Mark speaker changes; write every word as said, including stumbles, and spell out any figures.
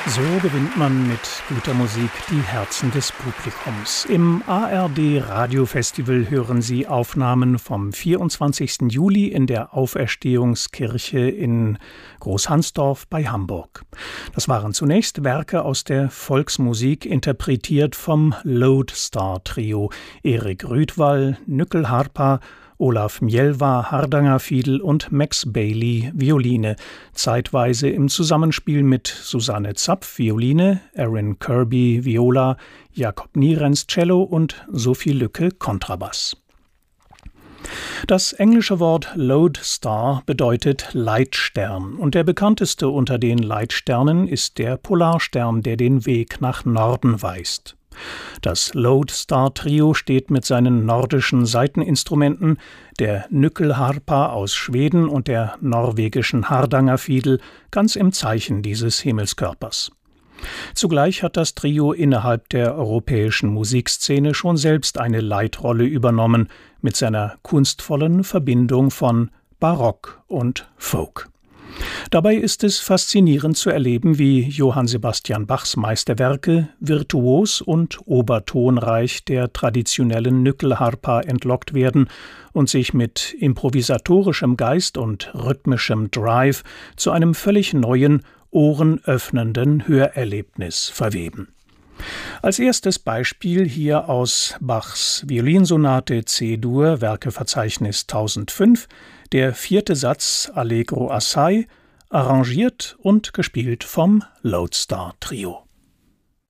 Speaker 1: So gewinnt man mit guter Musik die Herzen des Publikums. Im A R D Radiofestival hören Sie Aufnahmen vom vierundzwanzigsten Juli in der Auferstehungskirche in Großhansdorf bei Hamburg. Das waren zunächst Werke aus der Volksmusik, interpretiert vom Lodestar Trio. Erik Rüdwall, Nyckelharpa, Olaf Mjelva, Hardanger Fiedel und Max Bailey, Violine, zeitweise im Zusammenspiel mit Susanne Zapf, Violine, Aaron Kirby, Viola, Jakob Nierens, Cello und Sophie Lücke, Kontrabass. Das englische Wort Lodestar bedeutet Leitstern, und der bekannteste unter den Leitsternen ist der Polarstern, der den Weg nach Norden weist. Das Lodestar-Trio steht mit seinen nordischen Saiteninstrumenten, der Nyckelharpa aus Schweden und der norwegischen Hardanger Fiedel, ganz im Zeichen dieses Himmelskörpers. Zugleich hat das Trio innerhalb der europäischen Musikszene schon selbst eine Leitrolle übernommen, mit seiner kunstvollen Verbindung von Barock und Folk. Dabei ist es faszinierend zu erleben, wie Johann Sebastian Bachs Meisterwerke virtuos und obertonreich der traditionellen Nyckelharpa entlockt werden und sich mit improvisatorischem Geist und rhythmischem Drive zu einem völlig neuen, ohrenöffnenden Hörerlebnis verweben. Als erstes Beispiel hier aus Bachs Violinsonate C-Dur, Werkeverzeichnis tausendfünf, der vierte Satz Allegro assai, arrangiert und gespielt vom Lodestar Trio.